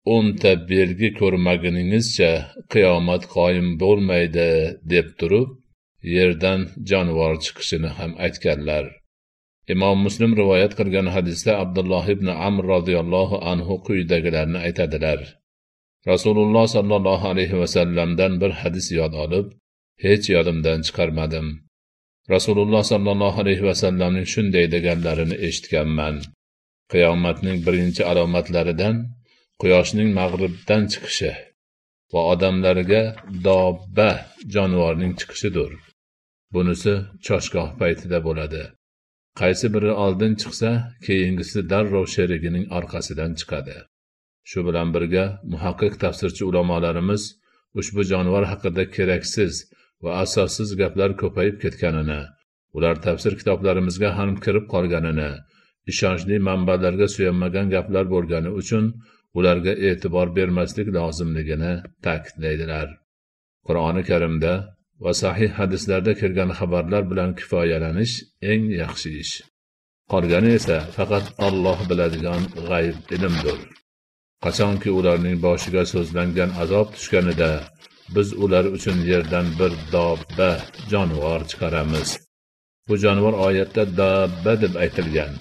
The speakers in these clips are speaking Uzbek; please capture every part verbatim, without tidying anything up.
o'nta belgi ko'rmaguningizcha qiyomat qoyim bo'lmaydi deb turib, yerdan jonivor chiqishini ham aytganlar. Imom Muslim rivoyat qilgan hadisda Abdulloh ibn Amr radhiyallohu anhu quyidagilarni aytadilar. Rasululloh sallallohu alayhi vasallamdan bir hadis yod olib, hech yodimdan chiqarmadim. Rasululloh sallallohu alayhi vasallamning shunday deganlarini eshitganman. Qiyomatning birinchi alomatlaridan quyoshning mag'ribdan chiqishi va odamlarga dobba jonivorning chiqishidir. Bunisi choshgoh paytida bo'ladi. Qaysi biri oldin chiqsa, keyingisi darrov sherigining orqasidan chiqadi. Shu bilan birga muhaqqiq tafsirchi ulamolarimiz ushbu jonivor haqida keraksiz va asossiz gaplar ko'payib ketganini, ular tafsir kitoblarimizga ham kirib qolganini, ishonchli manbalarga suyanmagan gaplar bo'lgani uchun ularga e'tibor bermaslik lozimligini ta'kidlaydilar. Qur'oni Karimda va sahih hadislarda kelgan xabarlar bilan kifoyalanish eng yaxshi ish. Qolgani esa faqat Alloh biladigan g'ayb ilmdir. Qachonki ularning boshiga so'zlangan azob tushganida biz ular uchun yerdan bir dobba jonivor chiqaramiz. Bu jonivor oyatda dobba deb aytilgan.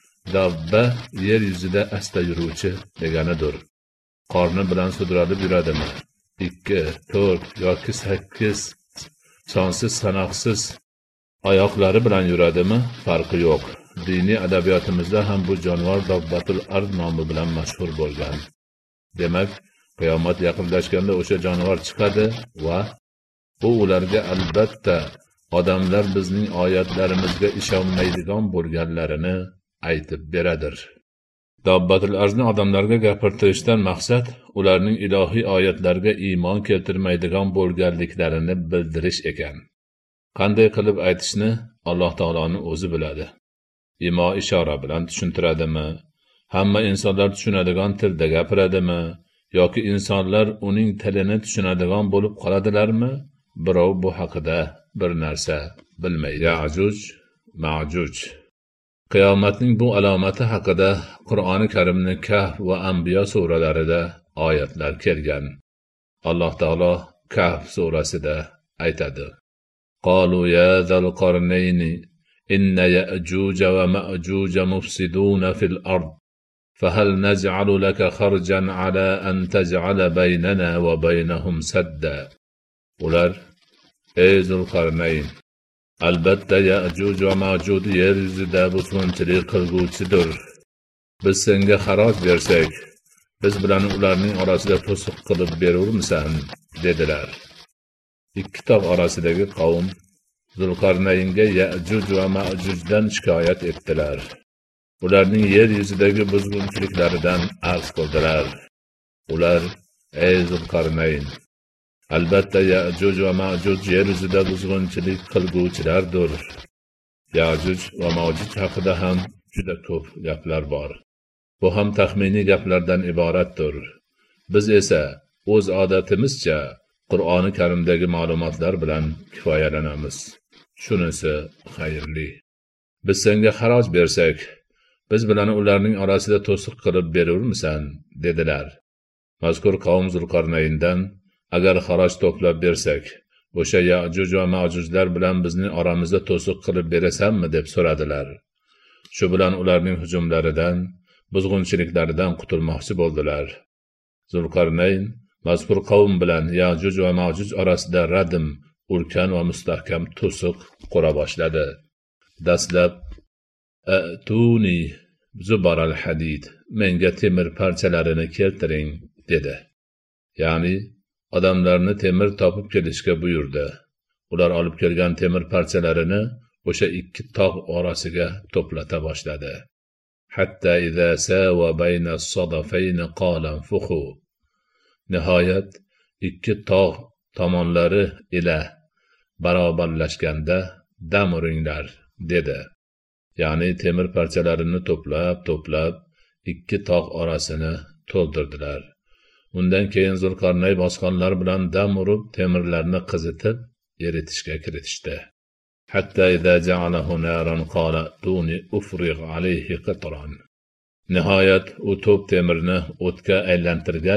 Dobba yer yuzida asta yuruvchi deganidir. Qorni bilan sudralib yuradimi? ikki, to'rt yoki sakkiz sonsiz sanoqsiz oyoqlari bilan yuradimi? Farqi yo'q. Diniy adabiyotimizda ham bu jonivor dobbatul ard nomi bilan mashhur bo'lgan. Demak, qiyomat yaqinlashganda o'sha jonivor chiqadi va bu ularga albatta odamlar bizning oyatlarimizga ishonmaydigan bo'lganlarini aytib beradir. Dobbatul arzni odamlarga gapirtirishdan maqsad ularning ilohiy oyatlarga iymon keltirmaydigan bo'lganliklarini bildirish ekan. Qanday qilib aytishni Alloh taoloning o'zi biladi. Imo ishora bilan tushuntiradimi? Hamma insonlar tushunadigan tilda gapiradimi? Yoki insonlar uning tilini tushunadigan bo'lib qoladilarmi? Birov bu haqida bir narsa bilmaydi. Ya'juj, Ma'juj. Qiyomatning bu alomati haqida Qur'oni Karimning Kahf va Anbiyo suralarida oyatlar kelgan. Alloh taolo Kahf surasida aytadi: "Qalu ya zal qarnayni inna ya'juj va ma'juj mufsiduna fil ard fahal naj'alu laka kharjan ala an taj'ala baynana va baynahum sadda." Ular: "Ey Zulqarnayn, albatta Ya'juj va Ma'juj yer yuzida buzg'unchilik qilguvchidir. Biz senga xaroj bersak, biz bilan ularning orasida to'siq qilib berurmisan?" dedilar. Ikki tog' orasidagi qavm Zulqarnaynga Ya'juj va Ma'jujdan shikoyat etdilar. Ularning yer yuzidagi buzg'unchiliklaridan arz qildilar. Ular: "Ey Zulqarnayn, albatta Ya'juj va Ma'juj yer yuzida buzg'unchilik qilguvchilardir. Ya'juj va Ma'juj haqida ham juda ko'p gaplar bor. Bu ham taxminiy gaplardan iboratdir. Biz esa o'z odatimizcha Qur'oni Karimdagi ma'lumotlar bilan kifoyalanamiz. Shunisi xayrli. Biz senga xaroj bersak, biz bilan ularning orasida to'siq qilib berurmisan?" dedilar. Mazkur qavm Zulqarnayndan: "Agar xaroj to'plab bersak, o'sha Ya'juj va Ma'jujlar bilan bizning oramizda to'siq qilib berasanmi?" deb so'radilar. Shu bilan ularning hujumlaridan, buzg'unchiliklaridan qutulmoqchi bo'ldilar. Zulqarnayn mazkur qavm bilan Ya'juj va Ma'juj orasida radim, ulkan va mustahkam to'siq qura boshladi. Dastlab: "Atuni zubaral hadid, menga temir parchalarini keltiring", dedi. Ya'ni odamlarni temir topib kelishga buyurdi. Ular olib kelgan temir parchalarini o'sha ikki tog' orasiga to'plata boshladi. Hatta idza sawa bayna as-sadafayn qala anfukhu. Nihoyat ikki tog' tomonlari ila barobarlashganda dam uringlar, dedi. Ya'ni temir parchalarini to'plab to'plab ikki tog' orasini to'ldirdilar. Undan keyin Zulqarnay bosqonlar bilan dam urib temirlarni qizitib eritishga kiritishdi. Hatta idza ja'alahu naran qala tuni ufrig alayhi qitran. Nihoyat u to'p temirni o'tga aylantirgach